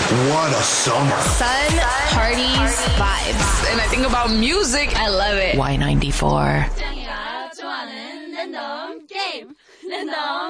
What a summer. Sun, parties, vibes. And I think about music. I love it. Y94.